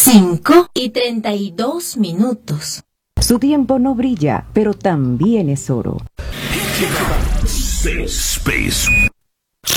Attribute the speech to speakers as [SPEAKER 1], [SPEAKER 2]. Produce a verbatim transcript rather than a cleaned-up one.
[SPEAKER 1] Cinco y treinta y dos minutos.
[SPEAKER 2] Su tiempo no brilla, pero también es oro.
[SPEAKER 3] Safe Space